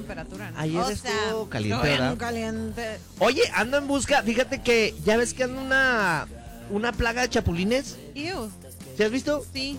temperatura, ¿no? Ayer estuvo caliente, ¿verdad? Caliente. Oye, ando en busca, fíjate que ya ves que anda una plaga de chapulines. Ew. ¿Sí has visto? Sí.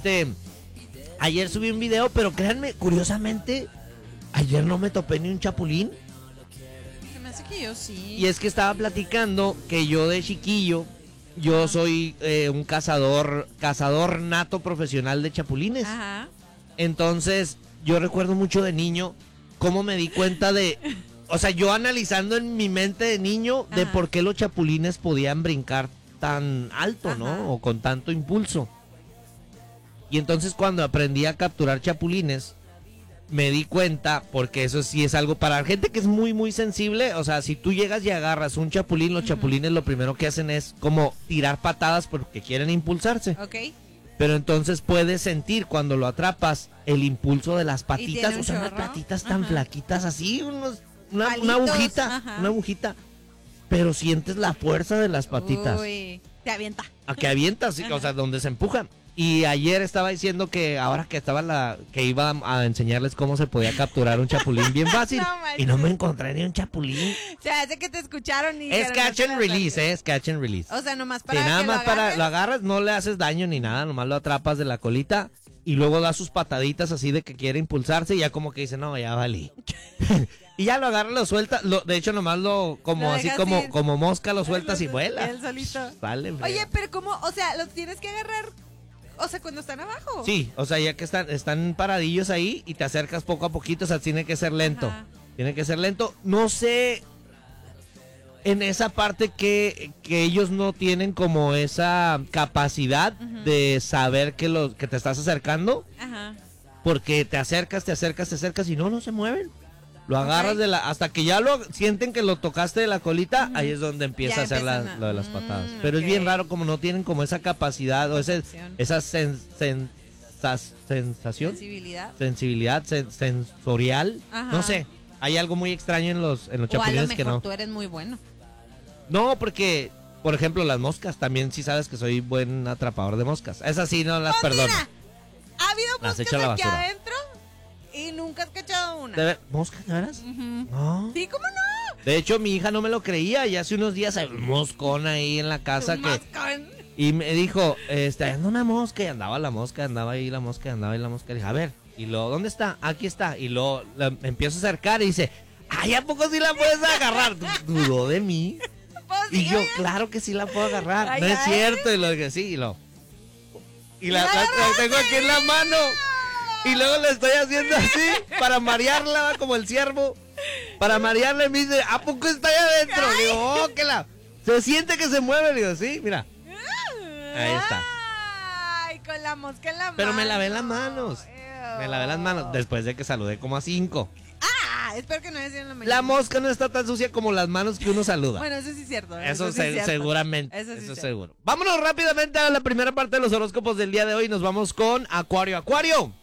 Ayer subí un video, pero créanme, curiosamente, ayer no me topé ni un chapulín. Se me hace que yo sí. Y es que estaba platicando que yo de chiquillo, yo soy un cazador nato profesional de chapulines. Ajá. Entonces, yo recuerdo mucho de niño cómo me di cuenta de... O sea, yo analizando en mi mente de niño de por qué los chapulines podían brincar tan alto, ¿no? O con tanto impulso. Y entonces cuando aprendí a capturar chapulines, me di cuenta, porque eso sí es algo para la gente que es muy, muy sensible. O sea, si tú llegas y agarras un chapulín, los chapulines lo primero que hacen es como tirar patadas porque quieren impulsarse. Ok. Pero entonces puedes sentir cuando lo atrapas el impulso de las patitas, o sea, unas chorro? patitas tan flaquitas así, una Palitos, agujita, pero sientes la fuerza de las patitas. Uy, te avienta. A que avientas, o sea, donde se empujan. Y ayer estaba diciendo que ahora que que iba a enseñarles cómo se podía capturar un chapulín bien fácil. Y no me encontré ni un chapulín. Se hace que te escucharon y... Es catch and release, es catch and release. O sea, nomás para Sí, nada que más lo agarras, no le haces daño ni nada, nomás lo atrapas de la colita y luego da sus pataditas así de que quiere impulsarse y ya como que dice, no, ya valí. Y ya lo agarras, lo sueltas, de hecho nomás como mosca lo sueltas y vuela. Él solito. Vale, Oye, pero ¿cómo? O sea, los tienes que agarrar, o sea, cuando están abajo. Sí, o sea, ya que están paradillos ahí y te acercas poco a poquito, o sea, tiene que ser lento. Ajá. Tiene que ser lento. No sé en esa parte que ellos no tienen como esa capacidad de saber que te estás acercando, Ajá. porque te acercas y no se mueven. Lo agarras hasta que ya lo sienten que lo tocaste de la colita, ahí es donde empieza a hacer lo de las patadas. Pero es bien raro como no tienen como esa capacidad o esa sensación, sensibilidad sensorial. Ajá. No sé, hay algo muy extraño en los chapulines o a lo que mejor no. tú eres muy bueno. No, porque, por ejemplo, las moscas, también sí sabes que soy buen atrapador de moscas. Esas sí no las perdono. Mira, ha habido Las moscas echo a la aquí basura. adentro y nunca has cachado una. ¿Moscas, de veras? No. Sí, ¿cómo no? De hecho, mi hija no me lo creía y hace unos días hay un moscón ahí en la casa y me dijo, anda una mosca y andaba la mosca, andaba ahí la mosca. Le dije, a ver, y luego, ¿dónde está? Aquí está. Y luego me empiezo a acercar y dice, ay, ¿a poco sí la puedes agarrar? Dudó de mí. Pues Y sí, yo, oye. claro que sí la puedo agarrar. Ay, No es ay. cierto. Y lo que sí, y la tengo aquí en la mano. Y luego le estoy haciendo así para marearla como el ciervo. Para marearla y me dice, ¿a poco está ahí adentro? Le digo, oh, que se siente que se mueve. Le digo, sí, mira. Ahí está. Ay, con la mosca en la mano. Pero me lavé las manos. Ew. Me lavé las manos después de que saludé como a 5. Espero que no haya sido en la mañana. La mosca no está tan sucia como las manos que uno saluda. Bueno, eso sí es cierto. Eso sí es cierto. seguramente. Eso sí es cierto. seguro. Vámonos rápidamente a la primera parte de los horóscopos del día de hoy. Nos vamos con Acuario. Acuario.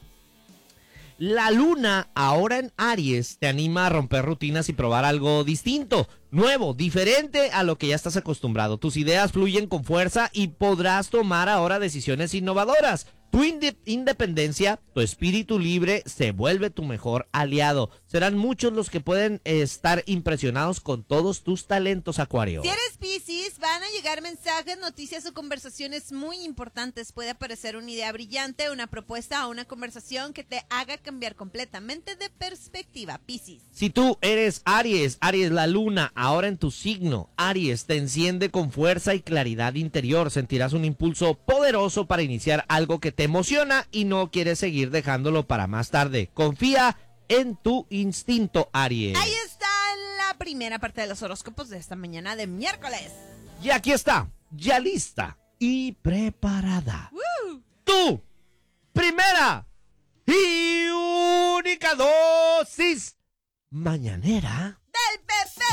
La luna, ahora en Aries, te anima a romper rutinas y probar algo distinto, nuevo, diferente a lo que ya estás acostumbrado. Tus ideas fluyen con fuerza y podrás tomar ahora decisiones innovadoras. Tu independencia, tu espíritu libre se vuelve tu mejor aliado. Serán muchos los que pueden estar impresionados con todos tus talentos, Acuario. Si eres Piscis, van a llegar mensajes, noticias o conversaciones muy importantes. Puede aparecer una idea brillante, una propuesta o una conversación que te haga cambiar completamente de perspectiva, Piscis. Si tú eres Aries, la luna, ahora en tu signo, Aries, te enciende con fuerza y claridad interior. Sentirás un impulso poderoso para iniciar algo que te emociona y no quieres seguir dejándolo para más tarde. Confía en tu instinto, Aries. Ahí está la primera parte de los horóscopos de esta mañana de miércoles. Y aquí está, ya lista y preparada. ¡Woo! Tu primera y única dosis mañanera